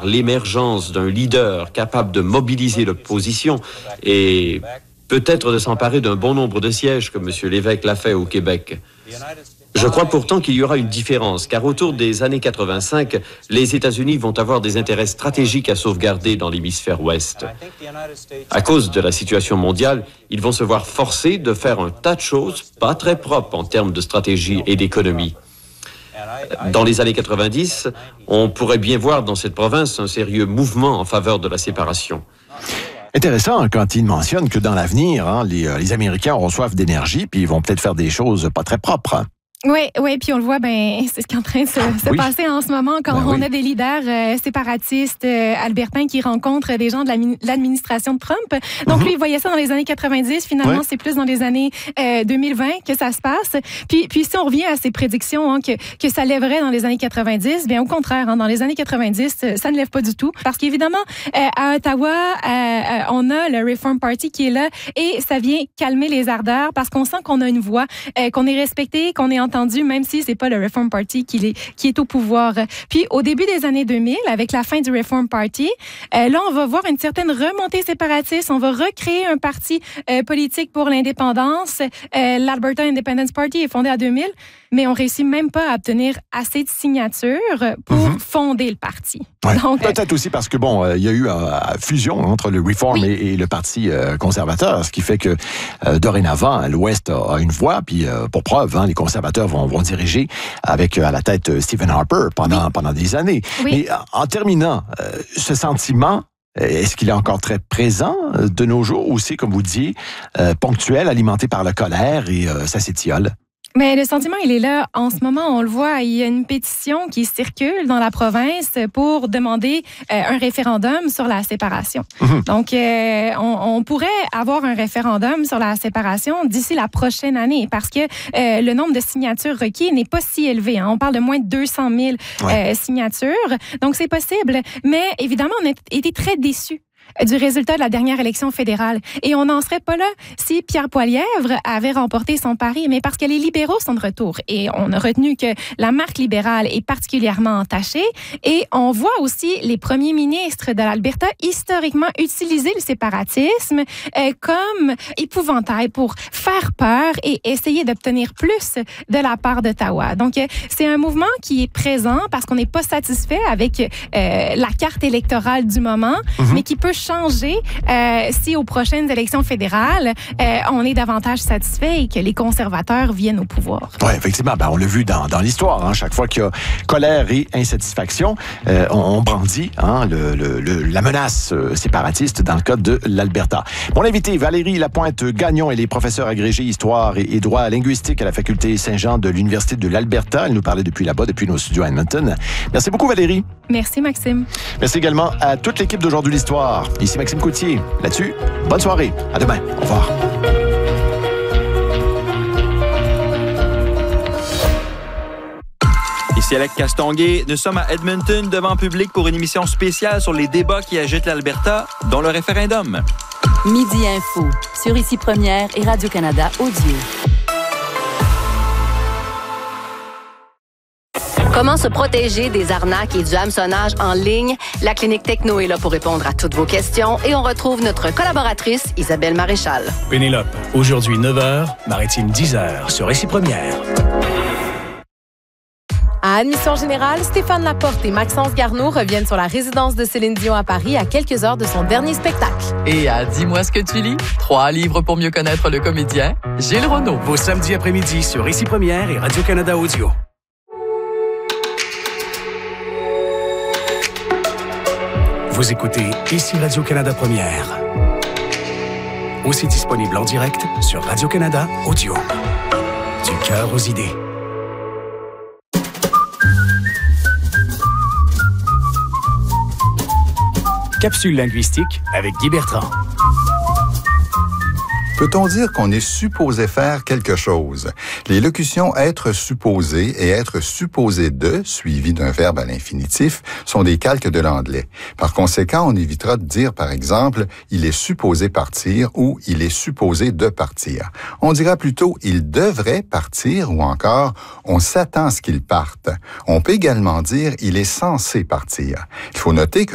l'émergence d'un leader capable de mobiliser l'opposition et peut-être de s'emparer d'un bon nombre de sièges, comme M. Lévesque l'a fait au Québec. Je crois pourtant qu'il y aura une différence, car autour des années 85, les États-Unis vont avoir des intérêts stratégiques à sauvegarder dans l'hémisphère ouest. À cause de la situation mondiale, ils vont se voir forcés de faire un tas de choses pas très propres en termes de stratégie et d'économie. Dans les années 90, on pourrait bien voir dans cette province un sérieux mouvement en faveur de la séparation. Intéressant quand il mentionne que dans l'avenir, les Américains auront soif d'énergie puis ils vont peut-être faire des choses pas très propres. Oui, puis on le voit, c'est ce qui est en train de se passer en ce moment quand on a des leaders séparatistes albertains qui rencontrent des gens de l'administration de Trump. Donc lui, il voyait ça dans les années 90. Finalement, c'est plus dans les années 2020 que ça se passe. Puis si on revient à ces prédictions que ça lèverait dans les années 90, bien au contraire, dans les années 90, ça ne lève pas du tout. Parce qu'évidemment, à Ottawa, on a le Reform Party qui est là et ça vient calmer les ardeurs parce qu'on sent qu'on a une voix, qu'on est respecté, qu'on est entendu, même si c'est pas le Reform Party qui est au pouvoir. Puis, au début des années 2000, avec la fin du Reform Party, là, on va voir une certaine remontée séparatiste. On va recréer un parti politique pour l'indépendance. L'Alberta Independence Party est fondé en 2000, mais on réussit même pas à obtenir assez de signatures pour fonder le parti. Ouais. Donc, peut-être aussi parce que, il y a eu fusion entre le Reform et le Parti conservateur, ce qui fait que dorénavant, l'Ouest a une voix, puis pour preuve, les conservateurs vont diriger avec à la tête Stephen Harper pendant des années. Oui. Mais en terminant, ce sentiment, est-ce qu'il est encore très présent de nos jours ou c'est, comme vous disiez, ponctuel, alimenté par la colère et ça s'étiole? Mais le sentiment, il est là. En ce moment, on le voit, il y a une pétition qui circule dans la province pour demander un référendum sur la séparation. Donc, on pourrait avoir un référendum sur la séparation d'ici la prochaine année parce que le nombre de signatures requis n'est pas si élevé. On parle de moins de 200 000 signatures. Donc, c'est possible. Mais évidemment, on a été très déçus du résultat de la dernière élection fédérale. Et on n'en serait pas là si Pierre Poilievre avait remporté son pari, mais parce que les libéraux sont de retour. Et on a retenu que la marque libérale est particulièrement entachée. Et on voit aussi les premiers ministres de l'Alberta historiquement utiliser le séparatisme comme épouvantail pour faire peur et essayer d'obtenir plus de la part d'Ottawa. Donc, c'est un mouvement qui est présent parce qu'on n'est pas satisfait avec la carte électorale du moment, mais qui peut changer si aux prochaines élections fédérales, on est davantage satisfait et que les conservateurs viennent au pouvoir. Oui, effectivement. On l'a vu dans l'histoire. Chaque fois qu'il y a colère et insatisfaction, on brandit la menace séparatiste dans le cas de l'Alberta. Mon invité, Valérie Lapointe-Gagnon, elle est professeure agrégée histoire et droit linguistique à la faculté Saint-Jean de l'Université de l'Alberta. Elle nous parlait depuis là-bas, depuis nos studios à Edmonton. Merci beaucoup, Valérie. Merci, Maxime. Merci également à toute l'équipe d'Aujourd'hui l'Histoire. Ici Maxime Coutier. Là-dessus, bonne soirée. À demain. Au revoir. Ici Alex Castonguay. Nous sommes à Edmonton devant public pour une émission spéciale sur les débats qui agitent l'Alberta, dont le référendum. Midi Info, sur Ici Première et Radio-Canada Audio. Comment se protéger des arnaques et du hameçonnage en ligne? La Clinique Techno est là pour répondre à toutes vos questions et on retrouve notre collaboratrice Isabelle Maréchal. Pénélope, aujourd'hui 9h, Maritime 10h sur Ici Première. À Admission Générale, Stéphane Laporte et Maxence Garneau reviennent sur la résidence de Céline Dion à Paris à quelques heures de son dernier spectacle. Et à Dis-moi ce que tu lis, 3 livres pour mieux connaître le comédien, Gilles Renaud. Vos samedis après-midi sur Ici Première et Radio-Canada Audio. Vous écoutez Ici Radio-Canada Première. Aussi disponible en direct sur Radio-Canada Audio. Du cœur aux idées. Capsule linguistique avec Guy Bertrand. Peut-on dire qu'on est supposé faire quelque chose? Les locutions « être supposé » et « être supposé de », suivies d'un verbe à l'infinitif, sont des calques de l'anglais. Par conséquent, on évitera de dire, par exemple, « il est supposé partir » ou « il est supposé de partir ». On dira plutôt « il devrait partir » ou encore « on s'attend à ce qu'il parte ». On peut également dire « il est censé partir ». Il faut noter que